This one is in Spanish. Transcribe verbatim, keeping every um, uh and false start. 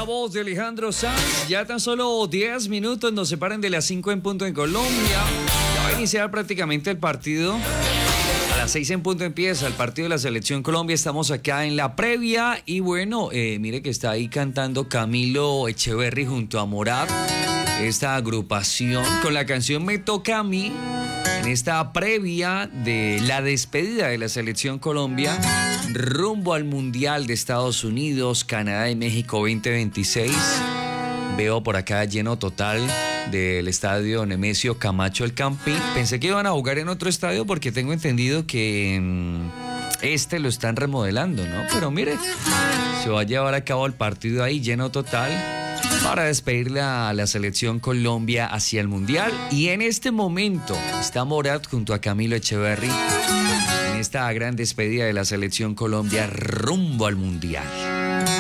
la voz de Alejandro Sanz. Ya tan solo diez minutos nos separan de las cinco en punto en Colombia. Ya va a iniciar prácticamente el partido. A las seis en punto empieza el partido de la Selección Colombia. Estamos acá en la previa. Y bueno, eh, mire que está ahí cantando Camilo Echeverry junto a Morat. Esta agrupación con la canción Me Toca a Mí. En esta previa de la despedida de la Selección Colombia rumbo al Mundial de Estados Unidos, Canadá y México veinte veintiséis. Veo por acá lleno total del estadio Nemesio Camacho El Campín. Pensé que iban a jugar en otro estadio porque tengo entendido que mmm, este lo están remodelando, ¿no? Pero mire, se va a llevar a cabo el partido ahí lleno total para despedirle a la Selección Colombia hacia el Mundial. Y en este momento está Morat junto a Camilo Echeverry en esta gran despedida de la Selección Colombia rumbo al Mundial.